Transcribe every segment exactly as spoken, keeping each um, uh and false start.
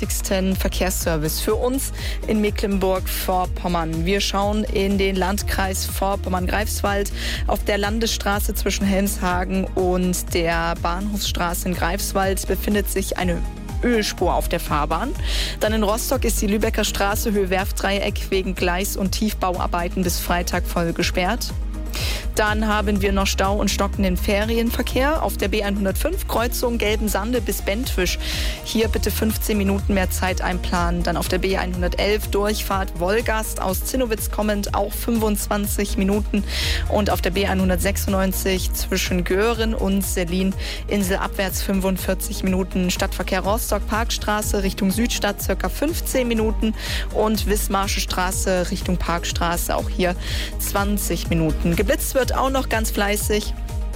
wichtigsten Verkehrsservice für uns in Mecklenburg-Vorpommern. Wir schauen in den Landkreis Vorpommern-Greifswald. Auf der Landesstraße zwischen Helmshagen und der Bahnhofsstraße in Greifswald befindet sich eine Ölspur auf der Fahrbahn. Dann in Rostock ist die Lübecker Straße Höhe Werftdreieck wegen Gleis- und Tiefbauarbeiten bis Freitag voll gesperrt. Dann haben wir noch Stau und stockenden Ferienverkehr auf der B hundertfünf, Kreuzung Gelbensande bis Bentwisch. Hier bitte fünfzehn Minuten mehr Zeit einplanen. Dann auf der B hundertelf, Durchfahrt Wolgast aus Zinnowitz kommend auch fünfundzwanzig Minuten. Und auf der B hundertsechsundneunzig zwischen Göhren und Sellin inselabwärts fünfundvierzig Minuten. Stadtverkehr Rostock Parkstraße Richtung Südstadt circa fünfzehn Minuten. Und Wismarsche Straße Richtung Parkstraße auch hier zwanzig Minuten. Geblitzt wird auch noch ganz fleißig.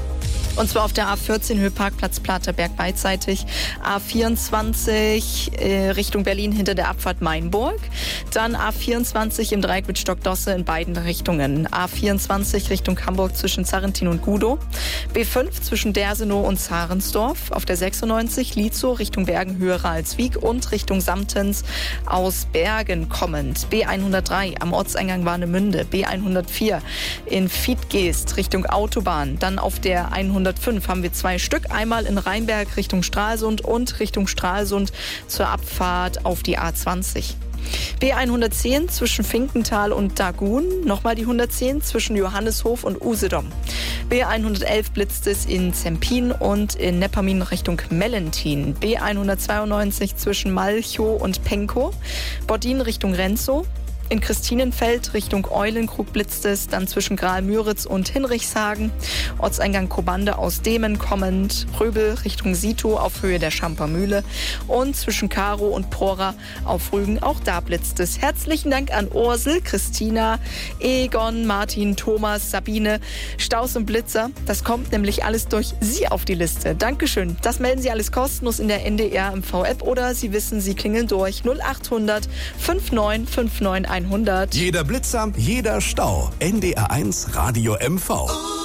Und zwar auf der A vierzehn Höhe Parkplatz Platerberg beidseitig, A vierundzwanzig äh, Richtung Berlin hinter der Abfahrt Mainburg, dann A vierundzwanzig im Dreieck mit Stockdosse in beiden Richtungen, A vierundzwanzig Richtung Hamburg zwischen Zarrentin und Gudow, B fünf zwischen Dersenow und Zarensdorf, auf der sechsundneunzig Lietzow Richtung Bergenhöhe Ralswiek und Richtung Samtens aus Bergen kommend, B hundertdrei am Ortseingang Warnemünde, B hundertvier in Fiedgeest Richtung Autobahn, dann auf der hundertfünf haben wir zwei Stück, einmal in Rheinberg Richtung Stralsund und Richtung Stralsund zur Abfahrt auf die A zwanzig. B hundertzehn zwischen Finkenthal und Dagun, nochmal die hundertzehn zwischen Johanneshof und Usedom. B hundertelf blitzt es in Zempin und in Neppermin Richtung Mellentin. B hundertzweiundneunzig zwischen Malchow und Penkow, Boddin Richtung Renzow. In Christinenfeld Richtung Eulenkrug blitzt es, dann zwischen Graal-Müritz und Hinrichshagen. Ortseingang Kobande aus Demen kommend, Röbel Richtung Sito auf Höhe der Schampermühle und zwischen Karo und Prora auf Rügen, auch da blitzt es. Herzlichen Dank an Ursel, Christina, Egon, Martin, Thomas, Sabine, Staus und Blitzer. Das kommt nämlich alles durch Sie auf die Liste. Dankeschön. Das melden Sie alles kostenlos in der N D R M V-App oder Sie wissen, Sie klingeln durch null achthundert neunundfünfzig neunundfünfzig hundert. Jeder Blitzer, jeder Stau. N D R eins Radio M V.